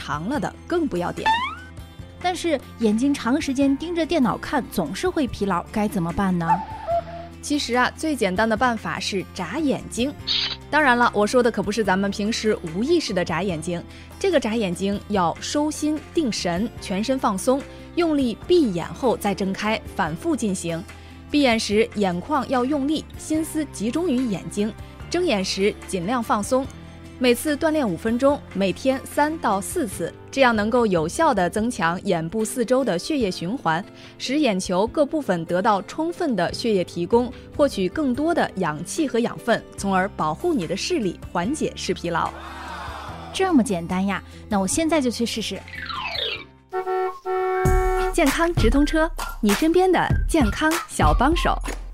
长了的更不要点。 但是眼睛长时间盯着电脑看总是会疲劳，该怎么办呢？ 其实最简单的办法是眨眼睛。当然了，我说的可不是咱们平时无意识的眨眼睛，这个眨眼睛要收心定神，全身放松，用力闭眼后再睁开，反复进行。闭眼时眼眶要用力，心思集中于眼睛；睁眼时尽量放松。每次锻炼5分钟，每天3到4次，这样能够有效地增强眼部四周的血液循环，使眼球各部分得到充分的血液提供，获取更多的氧气和养分，从而保护你的视力，缓解视疲劳。 这么简单呀，那我现在就去试试。 健康直通车，你身边的健康小帮手。